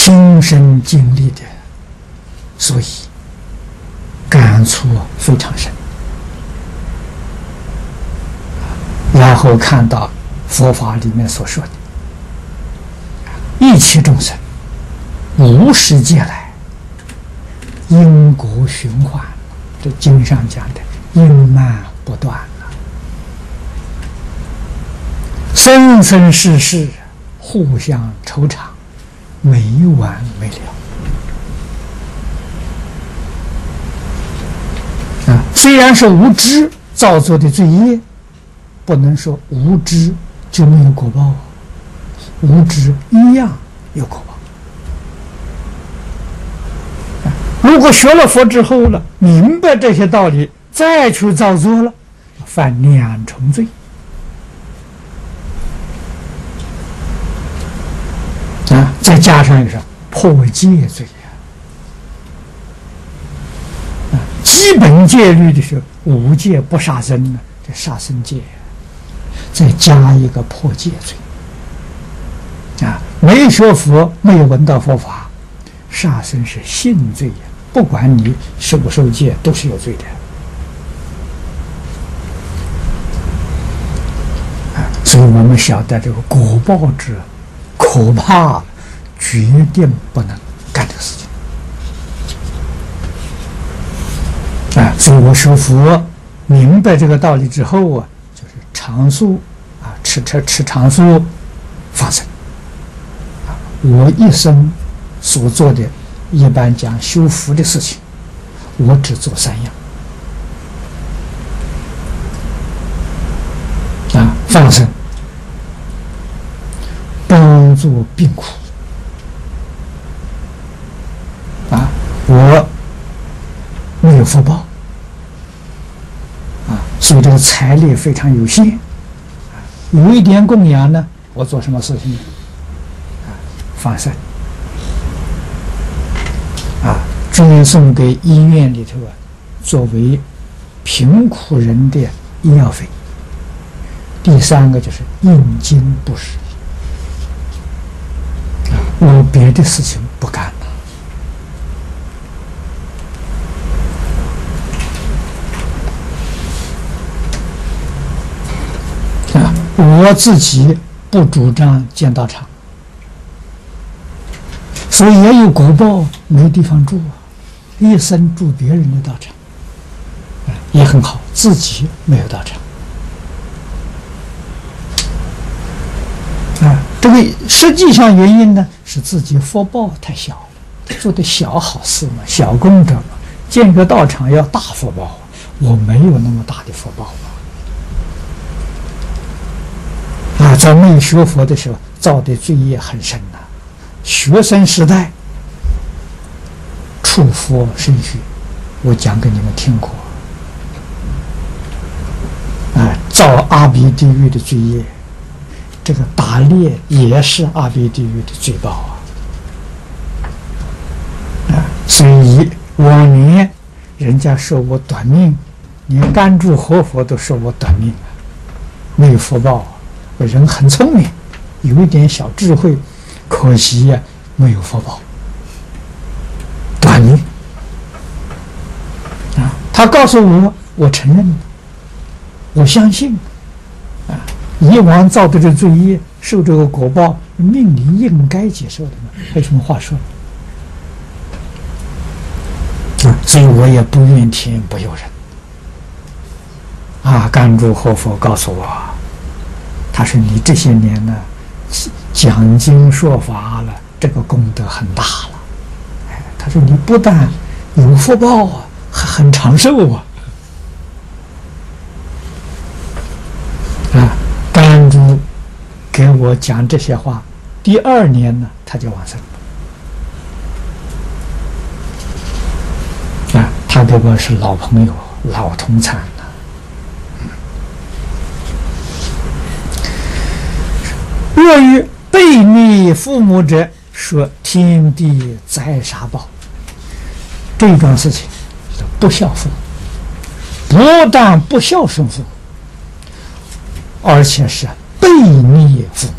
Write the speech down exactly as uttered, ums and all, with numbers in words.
亲身经历的，所以感触非常深。然后看到佛法里面所说的一切众生无始劫来因果循环，这经上讲的因慢不断了，生生世世互相愁肠，没完没了啊！虽然是无知造作的罪业，不能说无知就没有果报，无知一样有果报。如果学了佛之后了，明白这些道理，再去造作了，犯两重罪啊！再加上一个破戒罪啊！基本戒律的时候，无戒不杀生呢，这杀生戒，再加一个破戒罪啊！没学佛，没有闻到佛法，杀生是性罪呀。不管你受不受戒，都是有罪的。啊，所以我们晓得这个果报之可怕，决定不能干这个事情。啊，所以我学佛明白这个道理之后啊，就是常素啊，吃吃吃常素，放生。啊，我一生所做的。一般讲修福的事情，我只做三样啊：放生、帮助病苦啊。我没有福报啊，所以这个财力非常有限。有一点供养呢，我做什么事情呢？啊，放生。赠送给医院里头啊，作为贫苦人的医药费。第三个就是印经布施，我别的事情不干了。啊，我自己不主张建道场，所以也有果报，没地方住啊。一生住别人的道场，也很好，自己没有道场啊。这个实际上原因呢，是自己福报太小了，做的小好事嘛，小功德嘛。建个道场要大福报，我没有那么大的福报啊。在没有学佛的时候，造的罪业很深呐、啊。学生时代。触佛身虚，我讲给你们听过啊，造阿鼻地狱的罪业，这个打猎也是阿鼻地狱的罪报啊！啊，所以往年人家说我短命，连甘住活佛都说我短命啊，没有福报。我人很聪明，有一点小智慧，可惜呀、啊，没有福报。短命啊！他告诉我，我承认，我相信啊，以往造的这罪业，受这个果报，命里应该接受的嘛，还有什么话说啊？所以我也不怨天不尤人啊。甘珠活佛告诉我，他说你这些年呢，讲经说法了，这个功德很大了。他说：“你不但有福报啊，还很长寿啊！”啊，甘珠给我讲这些话，第二年呢，他就往生了。啊，他跟我是老朋友、老同参了。若于背逆父母者，说天地宰杀报。这桩事情不孝父，不但不孝顺父，而且是背逆父母。